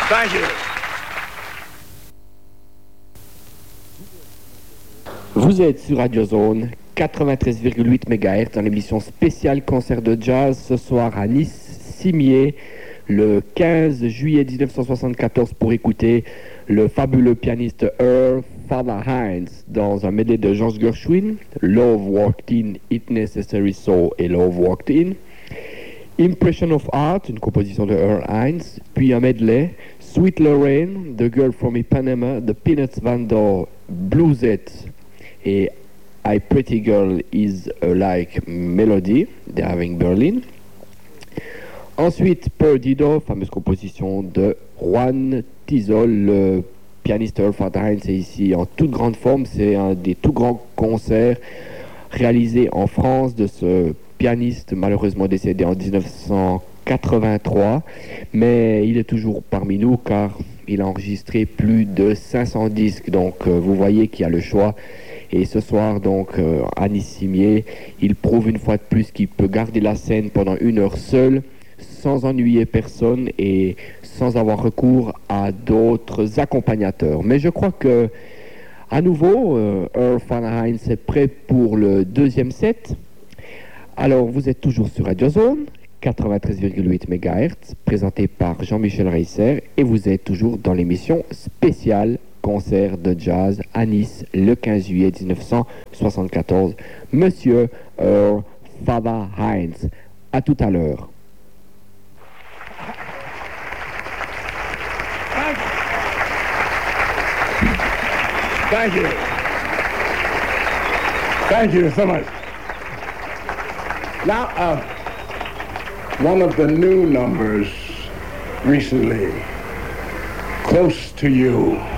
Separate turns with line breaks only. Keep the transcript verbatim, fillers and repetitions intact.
Thank you.
Vous êtes sur Radio Zone quatre-vingt-treize virgule huit mégahertz dans l'émission spéciale concert de jazz ce soir à Nice, Cimier, le quinze juillet dix-neuf cent soixante-quatorze pour écouter le fabuleux pianiste Earl Father Hines dans un medley de George Gershwin, Love Walked In, It Necessary So et Love Walked In. Impression of Art, une composition de Earl Hines, puis un medley, Sweet Lorraine, The Girl from Ipanema, The Peanuts Vandal, Bluesette et I Pretty Girl Is a Like Melody, de Irving Berlin. Ensuite, Perdido, fameuse composition de Juan Tizol, le pianiste Earl Father Hines est ici en toute grande forme. C'est un des tout grands concerts réalisés en France de ce pianiste malheureusement décédé en dix-neuf cent quatre-vingt-trois, mais il est toujours parmi nous car il a enregistré plus de cinq cents disques, donc euh, vous voyez qu'il y a le choix. Et ce soir donc euh, à Nice-Cimier, il prouve une fois de plus qu'il peut garder la scène pendant une heure seul, sans ennuyer personne et sans avoir recours à d'autres accompagnateurs. Mais je crois que à nouveau, euh, Earl Father Hines est prêt pour le deuxième set. Alors, vous êtes toujours sur Radio Zone, quatre-vingt-treize virgule huit mégahertz, présenté par Jean-Michel Reisser, et vous êtes toujours dans l'émission spéciale concert de jazz à Nice, le quinze juillet dix-neuf cent soixante-quatorze. Monsieur Earl Father Hines. À tout à l'heure.
Thank you. Thank you so much. Now, uh, one of the new numbers recently, Close to You.